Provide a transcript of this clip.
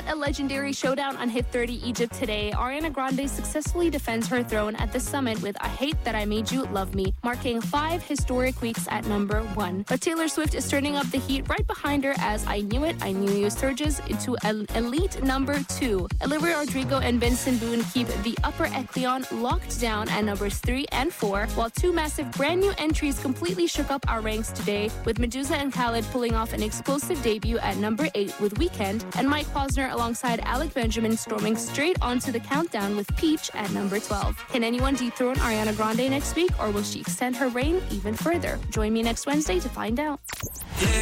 What a legendary showdown on Hit 30 Egypt today. Ariana Grande successfully defends her throne at the summit with I Hate That I Made You Love Me, marking 5 historic weeks at number 1. But Taylor Swift is turning up the heat right behind her as I Knew It, I Knew You surges into an elite number 2. Olivia Rodrigo and Benson Boone keep the upper echelon locked down at numbers 3 and 4, while 2 massive brand new entries completely shook up our ranks today, with Medusa and Khaled pulling off an explosive debut at number 8 with Weekend, and Mike Posner alongside Alec Benjamin storming straight onto the countdown with Peach at number 12. Can anyone dethrone Ariana Grande next week, or will she extend her reign even further? Join me next Wednesday to find out.